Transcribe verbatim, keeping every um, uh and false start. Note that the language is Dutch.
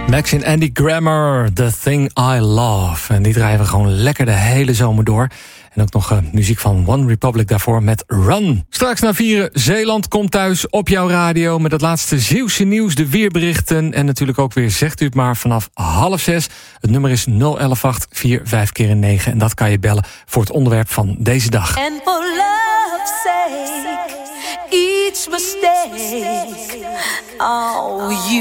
Max en Andy Grammer, The Thing I Love. En die draaien we gewoon lekker de hele zomer door. En ook nog uh, muziek van One Republic daarvoor met Run. Straks na vieren, Zeeland komt thuis op jouw radio... met het laatste Zeeuwse nieuws, de weerberichten... en natuurlijk ook weer Zegt u het maar vanaf half zes. Het nummer is nul elf acht vier vijf keer negen. En dat kan je bellen voor het onderwerp van deze dag. And for love's sake, each mistake, oh, you